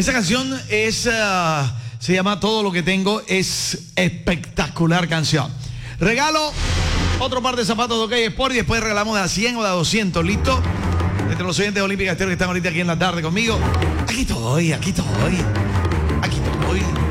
Esa canción es, se llama Todo lo que tengo. Es espectacular canción. Regalo otro par de zapatos de OK Sport y después regalamos de a 100 o de a 200. ¿Listo? Entre los oyentes de Olímpica Estéreo que están ahorita aquí en la tarde conmigo. Aquí estoy.